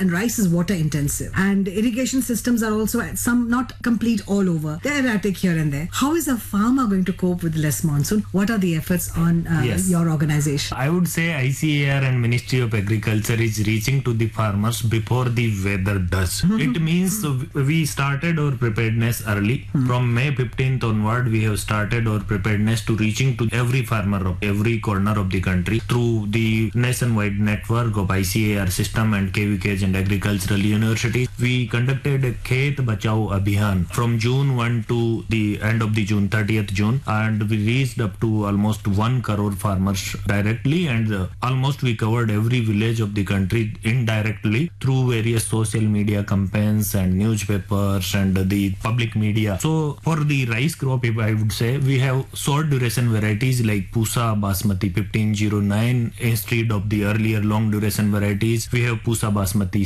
and rice is water intensive, and irrigation systems are also some not complete all over. They're erratic here and there. How is a farmer going to cope with less monsoon? What are the efforts on your organization? I would say ICAR and Ministry of Agriculture is reaching to the farmers before the weather does. It means we started our preparedness early. From May 15th onward, we have started our preparedness to reaching to every farmer of every corner of the country through the nationwide network of ICAR system and KVKs and agricultural universities. We conducted a Khet Bachao Abhiyan from June 1 to the end of the June, 30th June, and we reached up to almost 1 crore farmers directly, and almost we covered every village of the country indirectly through various social media campaigns and newspapers and the public media. So for the rice crop, if I would say, we have short duration varieties like Pusa Basmati 1509 instead of the earlier long duration varieties. We have Pusa Basmati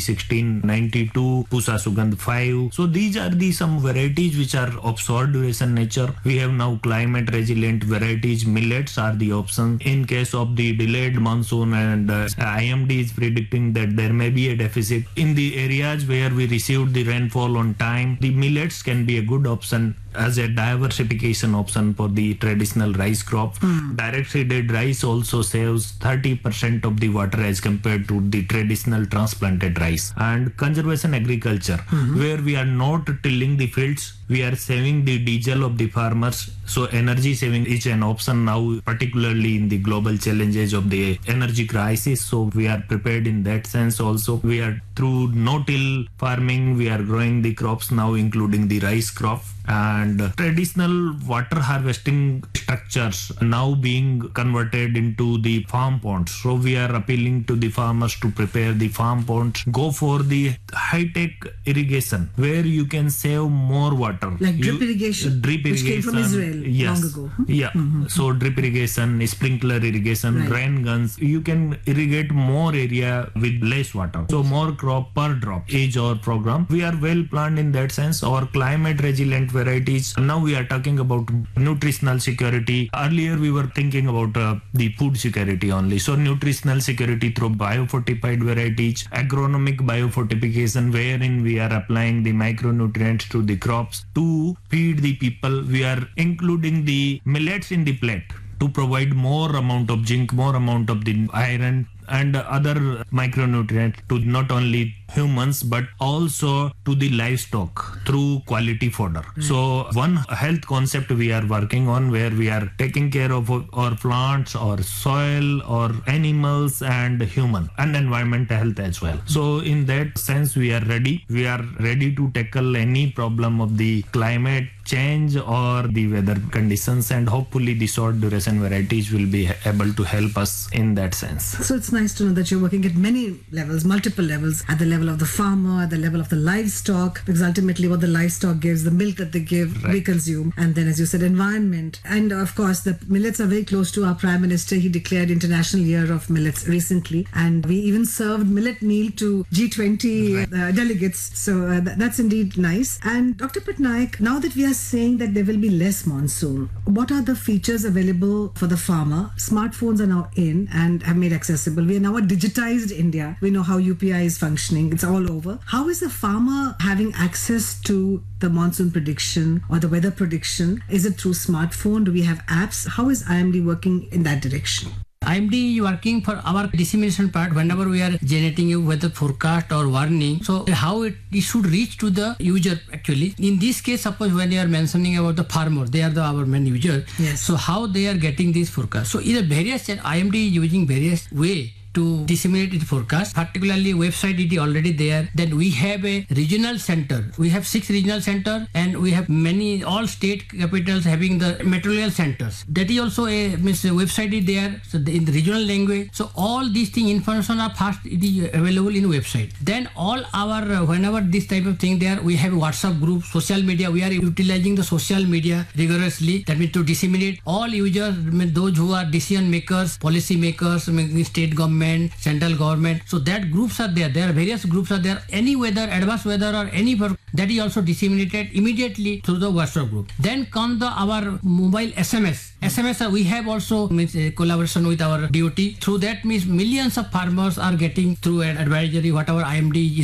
1692, Pusa Sugandh 5. So these are the some varieties which are of short duration nature. We have now climate resilient varieties. Millets are the option in case of the delayed monsoon, and IMD is predicting that there may be a deficit in the areas where we received the rainfall on time. The millets can be a good option as a diversification option for the traditional rice crop. Direct seeded rice also saves 30% of the water as compared to the traditional transplanted rice. And conservation agriculture, where we are not tilling the fields, we are saving the diesel of the farmers. So energy saving is an option now, particularly in the global challenges of the energy crisis. So we are prepared in that sense also. We are through no-till farming, we are growing the crops now, including the rice crop. And traditional water harvesting structures now being converted into the farm ponds. So we are appealing to the farmers to prepare the farm ponds. Go for the high-tech irrigation where you can save more water. Like drip irrigation, which came from Israel long ago. So drip irrigation, sprinkler irrigation, rain guns. You can irrigate more area with less water. So more crop per drop is our program. We are well planned in that sense. Our climate resilient varieties. Now we are talking about nutritional security. Earlier we were thinking about the food security only. So nutritional security through biofortified varieties, agronomic biofortification, wherein we are applying the micronutrients to the crops to feed the people. We are including the millets in the plate to provide more amount of zinc, more amount of the iron and other micronutrients to not only humans but also to the livestock through quality fodder. So one health concept we are working on, where we are taking care of our plants or soil or animals and human and environmental health as well. So in that sense we are ready. We are ready to tackle any problem of the climate change or the weather conditions, and hopefully the short duration varieties will be able to help us in that sense. So it's nice to know that you're working at many levels, multiple levels, at the level of the farmer, at the level of the livestock, because ultimately what the livestock gives, the milk that they give, we consume, and then as you said, environment. And of course the millets are very close to our Prime Minister. He declared International Year of Millets recently, and we even served millet meal to G20 delegates. So that's indeed nice. And Dr. Patnaik, now that we are saying that there will be less monsoon, what are the features available for the farmer? Smartphones are now in and have made accessible. We are now a digitized India. We know how UPI is functioning. It's all over. How is the farmer having access to the monsoon prediction or the weather prediction? Is it through smartphone? Do we have apps? How is IMD working in that direction? IMD working for our dissemination part whenever we are generating a weather forecast or warning. So how it should reach to the user actually. In this case, suppose when you are mentioning about the farmer, they are our main user. Yes. So how they are getting this forecast. So either various IMD using various way to disseminate its forecast, particularly website it is already there. Then we have a regional center. We have 6 regional centers and we have many, all state capitals having the meteorological centers. That is also a website is there, so in the regional language. So all these things, information are fast, it is available in website. Then all our, whenever this type of thing there, we have WhatsApp group, social media. We are utilizing the social media rigorously. That means to disseminate all users, those who are decision makers, policy makers, state government, central government. So that groups are there. There are various groups are there. Any weather, adverse weather or any that is also disseminated immediately through the WhatsApp group. Then come our mobile SMS. SMS we have also collaboration with our DOT. Through that means millions of farmers are getting through an advisory, whatever IMD is